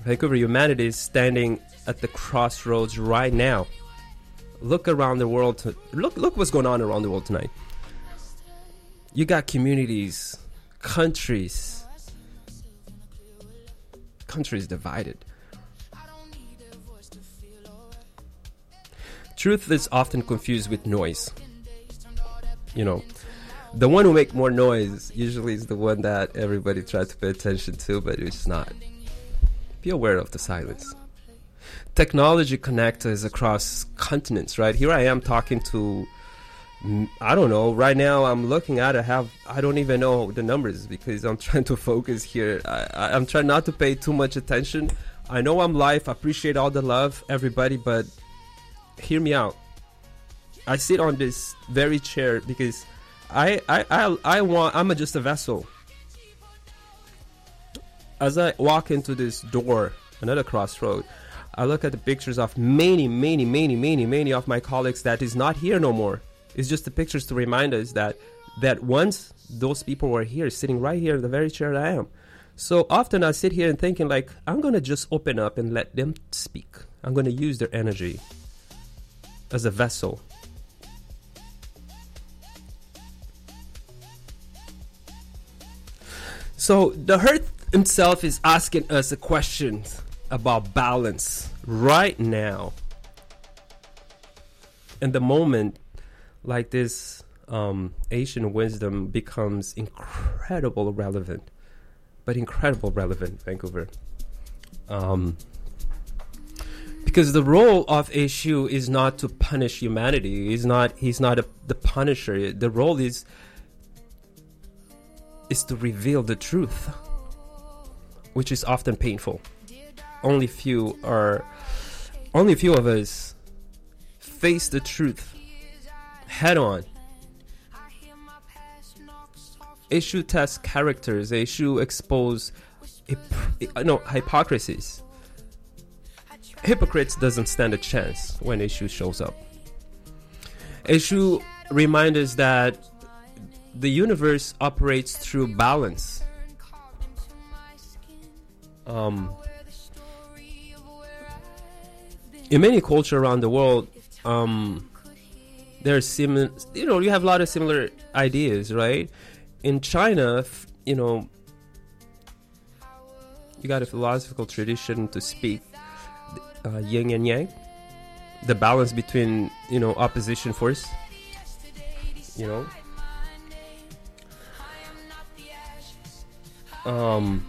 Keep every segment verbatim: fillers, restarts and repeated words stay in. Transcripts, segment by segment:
Vancouver, humanity is standing at the crossroads right now. Look around the world. To, look, look what's going on around the world tonight. You got communities, countries, countries divided. Truth is often confused with noise. You know, the one who make more noise usually is the one that everybody tries to pay attention to, but it's not. Be aware of the silence. Technology connects us across continents, right? Here I am talking to, I don't know, right now I'm looking at it, have, I don't even know the numbers because I'm trying to focus here. I, I, I'm trying not to pay too much attention. I know I'm live, I appreciate all the love, everybody, but hear me out. I sit on this very chair because I, I, I, I want, I'm a, just a vessel. As I walk into this door, another crossroad, I look at the pictures of many, many, many, many, many of my colleagues that is not here no more. It's just the pictures to remind us that that once those people were here, sitting right here in the very chair I am. So often I sit here and thinking like, I'm going to just open up and let them speak. I'm going to use their energy as a vessel. So the Earth himself is asking us a question about balance right now. And the moment like this, um, Asian wisdom becomes incredible relevant, but incredible relevant, Vancouver. Um, because the role of Eshu is not to punish humanity. He's not. He's not a, the punisher. The role is is to reveal the truth, which is often painful. Only few are, only few of us face the truth head on. Eshu tests characters. Eshu expose hip- no hypocrisies. Hypocrites doesn't stand a chance when Eshu shows up. Eshu reminds us that the universe operates through balance. Um, in many cultures around the world, um, there's similar. You know, you have a lot of similar ideas, right? In China, f- you know, you got a philosophical tradition to speak uh, yin and yang, the balance between, you know, opposition force. You know. Um,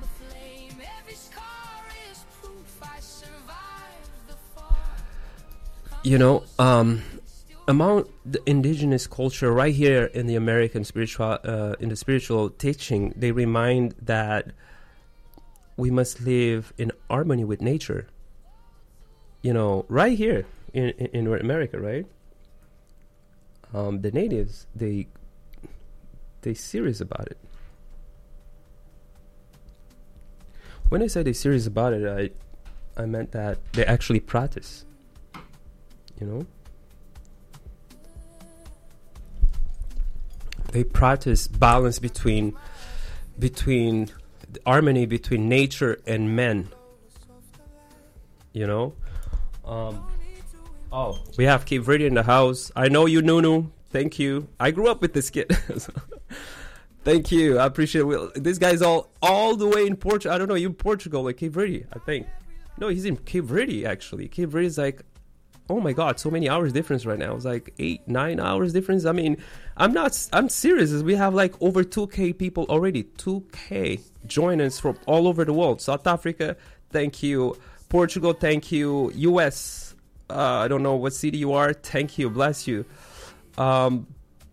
you know, um, among the indigenous culture right here in the American spiritual, uh, in the spiritual teaching, they remind that we must live in harmony with nature. You know, right here in in, in America, right? Um, the natives, they they serious about it. When I say they're serious about it, I, I meant that they actually practice, you know? They practice balance between, between the harmony between nature and men, you know? Um, oh, we have Cape Verde in the house. I know you, Nunu. Thank you. I grew up with this kid. Thank you. I appreciate it. This guy's all all the way in Portugal. I don't know, you in Portugal, like Cape Verde, I think. No, he's in Cape Verde, actually. Cape Verde is like, oh my God, so many hours difference right now. It's like eight, nine hours difference. I mean, I'm not, I'm serious. We have like over two K people already. two K join us from all over the world. South Africa, thank you. Portugal, thank you. U S, uh, I don't know what city you are. Thank you. Bless you. Um...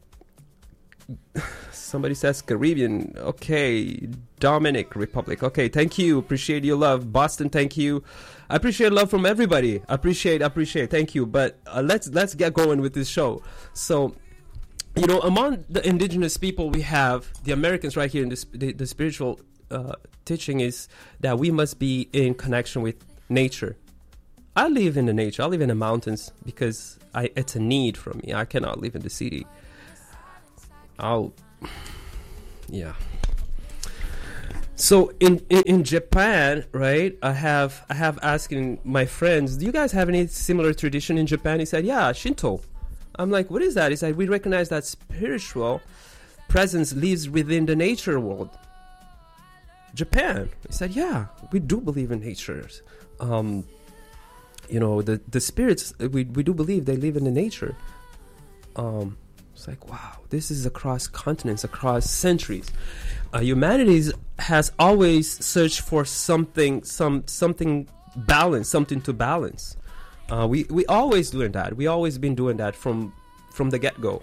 Somebody says Caribbean. Okay. Dominic Republic. Okay. Thank you. Appreciate your love. Boston. Thank you. I appreciate love from everybody. Appreciate, appreciate. Thank you. But uh, let's let's get going with this show. So, you know, among the indigenous people we have, the Americans right here in this, the, the spiritual uh, teaching is that we must be in connection with nature. I live in the nature. I live in the mountains because I it's a need for me. I cannot live in the city. I'll, yeah. So in, in in Japan, right? I have I have asking my friends, do you guys have any similar tradition in Japan? He said, yeah, Shinto. I'm like, what is that? He said, we recognize that spiritual presence lives within the nature world. Japan. He said, yeah, we do believe in nature. Um, you know, the the spirits, we we do believe they live in the nature. Um, it's like, wow, this is across continents, across centuries. Uh, humanity has always searched for something, some something balance, something to balance. Uh, we we always learned that. We always been doing that from from the get go.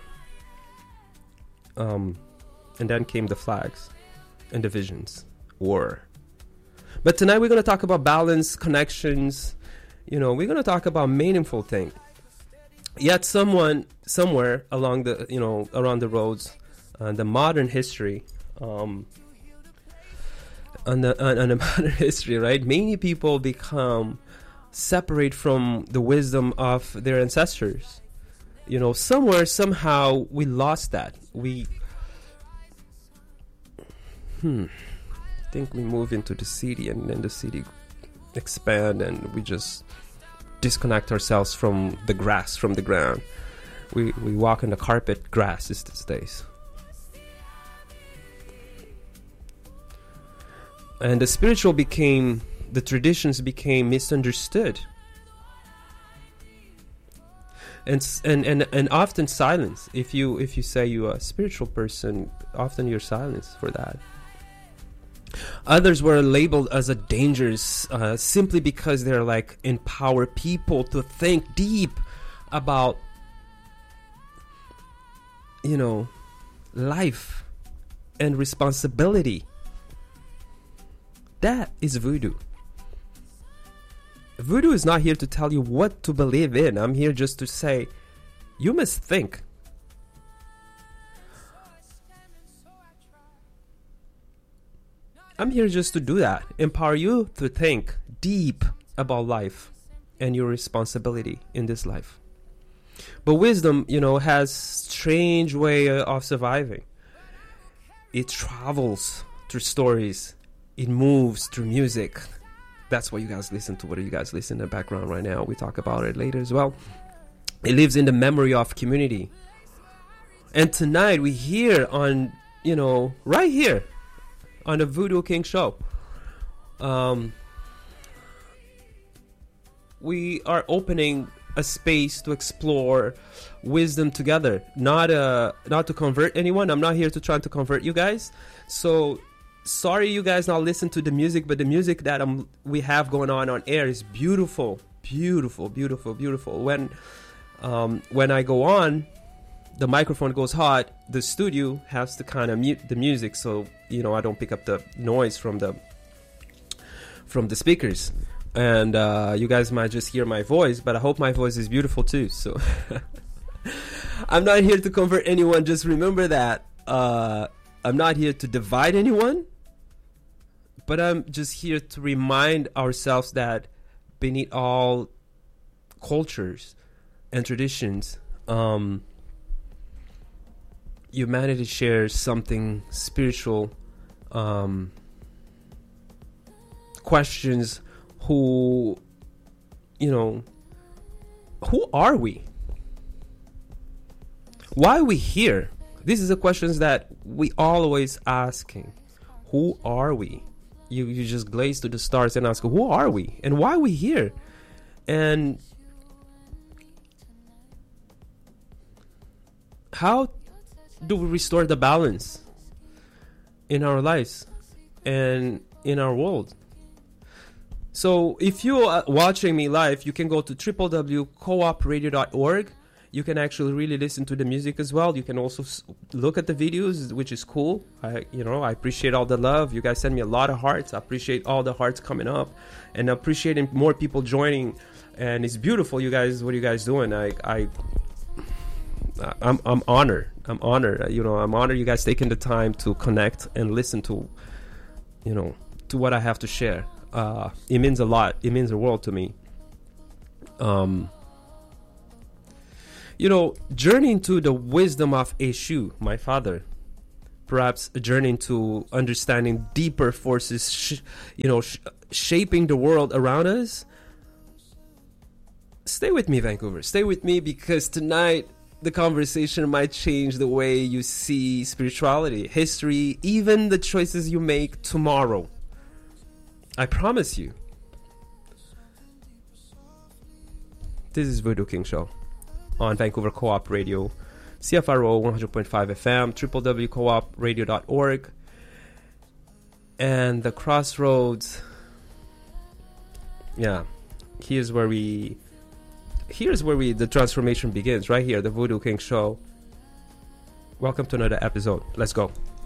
Um, and then came the flags and divisions, war. But tonight we're going to talk about balance, connections. You know, we're going to talk about meaningful things. Yet someone somewhere along the you know around the roads, uh, the modern history. Um, on the on, on the modern history, right? Many people become separate from the wisdom of their ancestors. You know, somewhere, somehow, we lost that. We, hmm, I think we move into the city, and then the city expand, and we just disconnect ourselves from the grass, from the ground. We we walk on the carpet grass these days. And the spiritual became, the traditions became misunderstood. And, and and and often silence. If you if you say you're a spiritual person, often you're silenced for that. Others were labeled as a dangerous uh, simply because they're like empower people to think deep about, you know, life and responsibility. That is voodoo. Voodoo is not here to tell you what to believe in. I'm here just to say, you must think. I'm here just to do that. Empower you to think deep about life and your responsibility in this life. But wisdom, you know, has strange way of surviving. It travels through stories. It moves through music. That's what you guys listen to. What do you guys listen in the background right now? We talk about it later as well. It lives in the memory of community. And tonight we hear on, you know, right here on the Voodoo King Show. Um, we are opening a space to explore wisdom together. Not uh, not to convert anyone. I'm not here to try to convert you guys. So sorry you guys not listen to the music, but the music that um, we have going on on air is beautiful, beautiful, beautiful, beautiful. When um, when I go on, the microphone goes hot. The studio has to kind of mute the music, so you know I don't pick up the noise from the from the speakers. And uh, you guys might just hear my voice, but I hope my voice is beautiful too. So I'm not here to convert anyone. Just remember that uh, I'm not here to divide anyone. But I'm just here to remind ourselves that beneath all cultures and traditions, um, humanity shares something spiritual. Um, questions who, you know, who are we? Why are we here? These are the questions that we always asking. Who are we? You you just glaze to the stars and ask, who are we? And why are we here? And how do we restore the balance in our lives and in our world? So if you're watching me live, you can go to w w w dot co op radio dot org. You can actually really listen to the music as well. You can also s- look at the videos, which is cool. I, you know, I appreciate all the love. You guys send me a lot of hearts. I appreciate all the hearts coming up, and appreciating more people joining. And it's beautiful, you guys. What are you guys doing? I, I, I'm, I'm honored. I'm honored. You know, I'm honored you guys taking the time to connect and listen to, you know, to what I have to share. Uh, it means a lot. It means the world to me. Um. You know, journeying to the wisdom of Eshu, my father, perhaps a journey into understanding deeper forces, sh- you know, sh- shaping the world around us, stay with me, Vancouver. Stay with me, because tonight the conversation might change the way you see spirituality, history, even the choices you make tomorrow. I promise you. This is Voodoo King Show on Vancouver Co-op Radio, C F R O one hundred point five F M, w w w dot co op radio dot org, and the Crossroads. Yeah, here's where we, here's where we, the transformation begins, right here, the Voodoo King Show. Welcome to another episode. Let's go.